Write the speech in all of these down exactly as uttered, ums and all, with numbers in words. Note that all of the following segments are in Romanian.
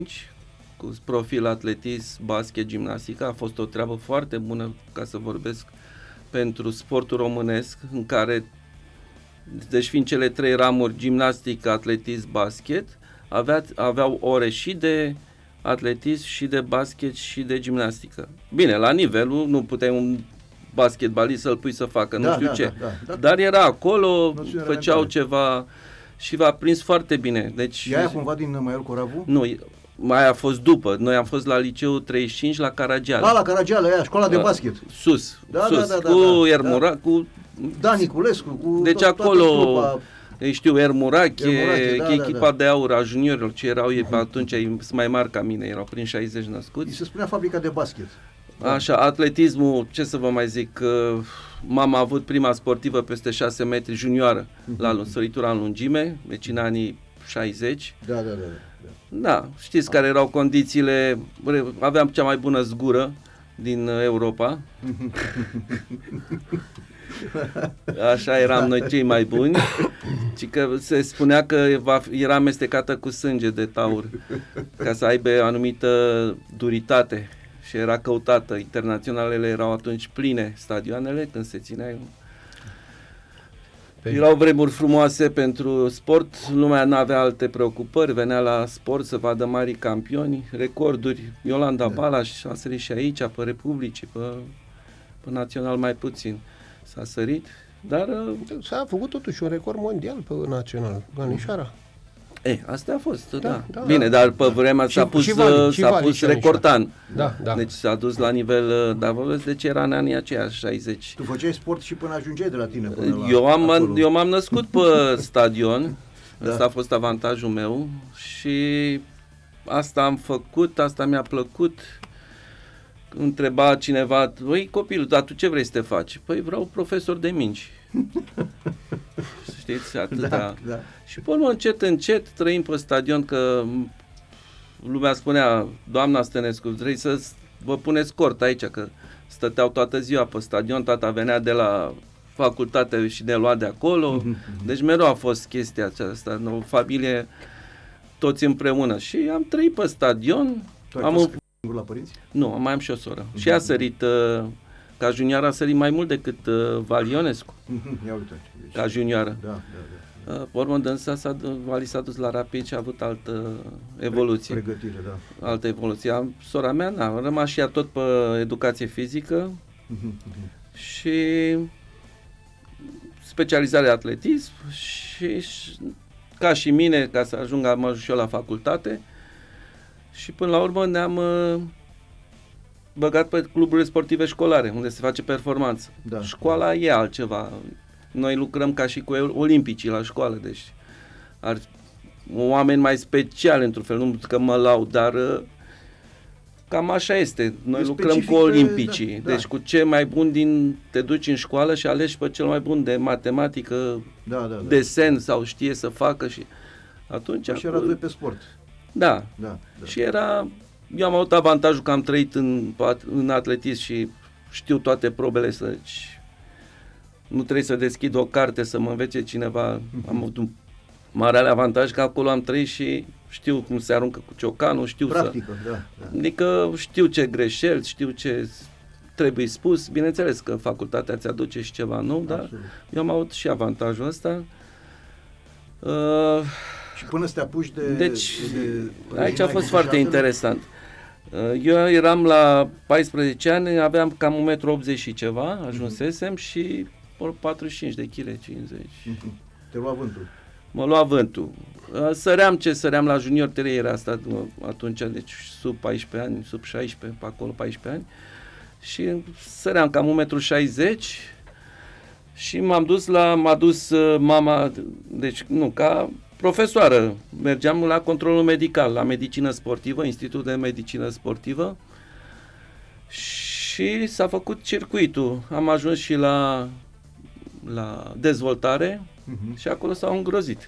cu profil atletism, basket, gimnastică. A fost o treabă foarte bună, ca să vorbesc, pentru sportul românesc, în care, deci fiind cele trei ramuri, gimnastică, atletism, basket, avea, aveau ore și de atletism și de basket și de gimnastică. Bine, la nivelul, nu puteai un basketbalist să-l pui să facă, da, nu știu da, ce, da, da, da. dar era acolo, Noțiunea făceau elementare. ceva și v-a prins foarte bine. Deci, E aia cumva din Maior Coravu? nu, mai a fost după. Noi am fost la liceul treizeci și cinci la Caragiale. Da, la Caragiale, aia, școala de basket. Sus, Da, sus, da, da, cu da, da, Ermura, da. cu... Da, Niculescu, cu Deci to- toată acolo, trupa. știu, Ermurache, Ermurache, da, echipa da, da. de aur a juniorilor, ce erau ei pe atunci, ei sunt mai mari ca mine, erau prin șaizeci Îi născuți. se spunea fabrica de basket. Așa, atletismul, ce să vă mai zic, uh, mama a avut prima sportivă peste șase metri junioară, la săritura în lungime, deci în anii șaizeci. Da, da, da. da. Da, știți care erau condițiile, aveam cea mai bună zgură din Europa. Așa eram noi cei mai buni. Și că se spunea că va, era amestecată cu sânge de taur, ca să aibă anumită duritate. Și era căutată. Internaționalele erau atunci pline, stadioanele, când se țineau. Pe... Erau vremuri frumoase pentru sport, lumea nu avea alte preocupări, venea la sport să vadă mari campioni, recorduri. Iolanda da. Balas a sărit și aici, pe Republicii, pe, pe Național mai puțin s-a sărit, dar... S-a făcut totuși un record mondial pe Național, Ganișoara. E, asta a fost, da. da. da Bine, da. dar pe vremea și, s-a pus, și Vali, s-a Vali, pus și recordan. Da, da. Deci s-a dus la nivel, dar vă vezi de ce era în anii aceia, șaizeci. Tu făceai sport și până ajungeai de la tine până la Eu, am, acolo. eu m-am născut pe stadion, Da. ăsta a fost avantajul meu și asta am făcut, asta mi-a plăcut. Întreba cineva, băi copilul, dar tu ce vrei să te faci? Păi vreau profesor de mingi. Știți, atâta. Da, da. Și pe urmă, încet, încet, trăim pe stadion, că lumea spunea, doamna Stănescu, vrei să vă puneți cort aici, că stăteau toată ziua pe stadion, tata venea de la facultate și ne lua de acolo, deci mereu a fost chestia aceasta, o familie, toți împreună. Și am trăit pe stadion. Tu ai am fost singur la părinți? Nu, mai am și o soră. Și ea a sărit, uh, ca junioară a sărit mai mult decât uh, Valionescu, Ia uite. Deci, ca junioară. da, da, da. Uh, pe urmă, dânsa s-a, Vali s-a dus la Rapid și a avut altă evoluție. Pregătire, da. Altă evoluție. Am, sora mea, n-a, a rămas și ea tot pe educație fizică și specializare de atletism și, și ca și mine, ca să ajung, am ajuns și eu la facultate și până la urmă ne-am uh, băgat pe cluburile sportive școlare, unde se face performanță. Da. Școala e altceva. Noi lucrăm ca și cu olimpicii la școală, deci ar, oameni mai speciali într-un fel, nu că mă laud, dar uh, cam așa este. Noi E lucrăm cu specific pe- olimpicii, da, deci da. cu ce mai bun din, te duci în școală și alegi pe cel mai bun de matematică, Da, da, da. desen sau știe să facă și atunci... Și era doi pe sport. Da, Da, da. și era... Eu am avut avantajul că am trăit în, în atletism și știu toate probele, să, deci nu trebuie să deschid o carte să mă învețe cineva. Mm-hmm. Am avut un mare avantaj că acolo am trăit și știu cum se aruncă cu ciocanul, știu Practică, să... da, da. Adică știu ce greșeli, știu ce trebuie spus. Bineînțeles că facultatea ți aduce și ceva nou, dar Absolut. eu am avut și avantajul ăsta. Uh, Și până să te apuci de... deci, de, aici a fost foarte de interesant. Eu eram la paisprezece ani, aveam cam un metru optzeci și ceva, ajunsesem și patruzeci și cinci de kilograme, cincizeci. Te lua vântul. Mă lua vântul. Săream ce săream la junior trei, era asta atunci, deci sub paisprezece ani, sub șaisprezece, pe acolo paisprezece ani. Și săream cam un metru șaizeci și m-am dus la, m-a dus mama, deci nu, ca profesoară. Mergeam la controlul medical, la medicină sportivă, Institutul de Medicină Sportivă și s-a făcut circuitul. Am ajuns și la, la dezvoltare uh-huh. și acolo s-au îngrozit.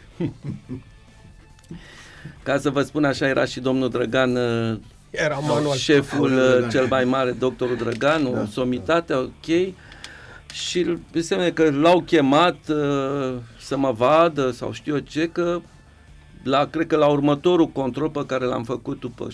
Ca să vă spun așa, era și domnul Drăgan, era manual. șeful Drăgan. cel mai mare, doctorul Drăgan, o Da, somitate, ok. Și înseamnă că l-au chemat uh, să mă vadă sau știu eu ce, că la, cred că la următorul control pe care l-am făcut după